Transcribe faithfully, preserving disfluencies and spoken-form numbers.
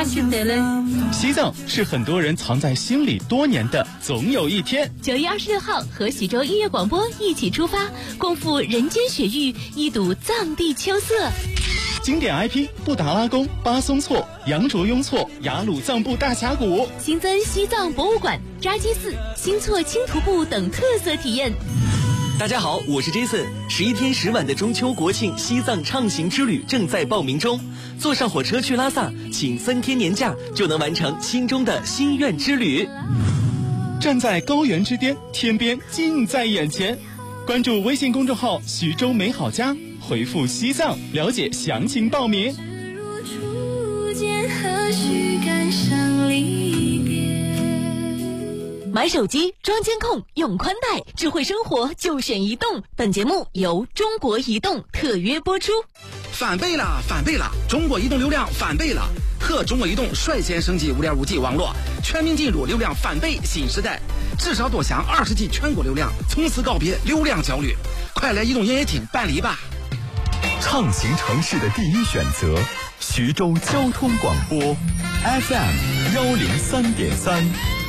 哪去得了？ 西藏是很多人藏在心里多年的总有一天。 九月二十六号，和徐州音乐广播一起出发，共赴人间雪域，一睹藏地秋色。 经典 I P 布达拉宫、巴松措、羊卓雍措、雅鲁藏布大峡谷， 新增西藏博物馆、扎基寺、新措轻徒步等特色体验。 大家好，我是 Jason。十一天十晚的中秋国庆西藏畅行之旅正在报名中，坐上火车去拉萨，请三天年假就能完成心中的心愿之旅。 站在高原之巅，天边近在眼前。关注微信公众号“徐州美好家”，回复“西藏”了解详情报名。 买手机装监控用宽带，智慧生活就选移动。本节目由中国移动特约播出。 翻倍了，翻倍了！中国移动流量翻倍了，和中国移动率先升级 五点五 G 网络，全面进入流量翻倍新时代。至少多享二十 G 全国流量，从此告别流量焦虑。快来移动营业厅办理吧！ 畅行城市的第一选择，徐州交通广播 F M 幺零三点三。